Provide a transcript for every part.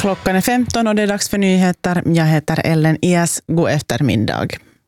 Klockan är 15 och det är dags för nyheter. Jag heter Ellen IS. God eftermiddag.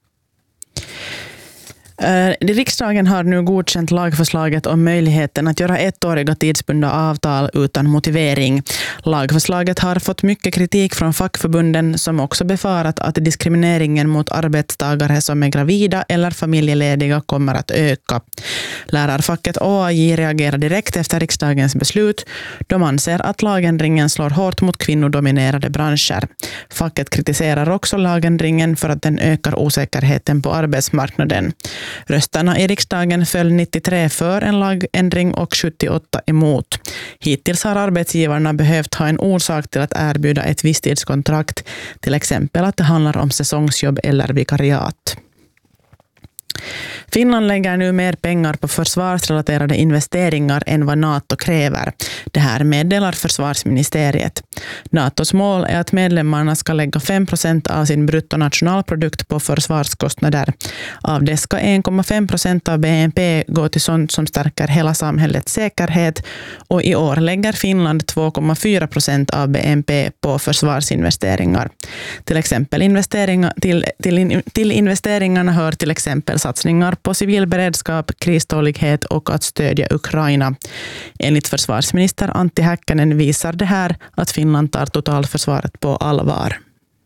Riksdagen har nu godkänt lagförslaget om möjligheten att göra ettåriga tidsbundna avtal utan motivering. Lagförslaget har fått mycket kritik från fackförbunden som också befarat att diskrimineringen mot arbetstagare som är gravida eller familjelediga kommer att öka. Lärarfacket OAJ reagerar direkt efter riksdagens beslut. De anser att lagändringen slår hårt mot kvinnodominerade branscher. Facket kritiserar också lagändringen för att den ökar osäkerheten på arbetsmarknaden. Rösterna i riksdagen föll 93 för en lagändring och 78 emot. Hittills har arbetsgivarna behövt ha en orsak till att erbjuda ett visstidskontrakt, till exempel att det handlar om säsongsjobb eller vikariat. Finland lägger nu mer pengar på försvarsrelaterade investeringar än vad NATO kräver. Det här meddelar försvarsministeriet. NATOs mål är att medlemmarna ska lägga 5% av sin bruttonationalprodukt på försvarskostnader. Av det ska 1,5% av BNP gå till sånt som stärker hela samhällets säkerhet, och i år lägger Finland 2,4% av BNP på försvarsinvesteringar. Till exempel till investeringarna hör till exempel satsningar på civil beredskap, kristålighet och att stödja Ukraina. Enligt försvarsminister Antti Häkkänen visar det här att Finland tar totalförsvaret på allvar.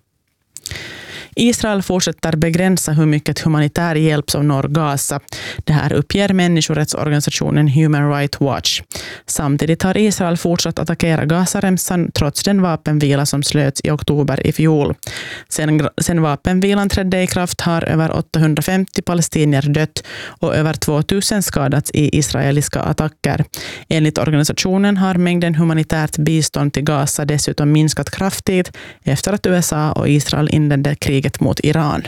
Israel fortsätter begränsa hur mycket humanitär hjälp som når Gaza. Det här uppger människorättsorganisationen Human Rights Watch. Samtidigt har Israel fortsatt attackera Gazaremsan trots den vapenvila som slöts i oktober i fjol. Sen vapenvilan trädde i kraft har över 850 palestinier dött och över 2000 skadats i israeliska attacker. Enligt organisationen har mängden humanitärt bistånd till Gaza dessutom minskat kraftigt efter att USA och Israel inledde kriget mot Iran.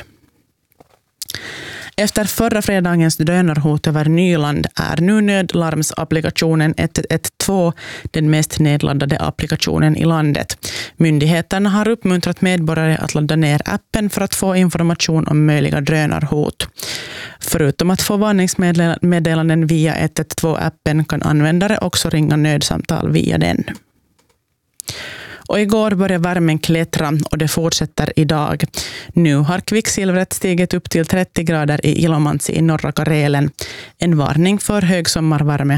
Efter förra fredagens drönarhot över Nyland är nu nödlarmsapplikationen 112 den mest nedladdade applikationen i landet. Myndigheterna har uppmuntrat medborgare att ladda ner appen för att få information om möjliga drönarhot. Förutom att få varningsmeddelanden via 112-appen kan användare också ringa nödsamtal via den. Och igår började värmen klättra och det fortsätter idag. Nu har kvicksilvret stigit upp till 30 grader i Ilomantsi i norra Karelen. En varning för högsommarvärme